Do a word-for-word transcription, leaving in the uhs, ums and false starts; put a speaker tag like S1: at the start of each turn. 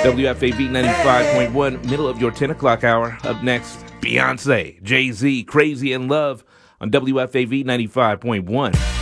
S1: W F A V ninety-five point one, middle of your ten o'clock hour. Up next, Beyonce, Jay-Z, Crazy in Love on W F A V ninety-five point one.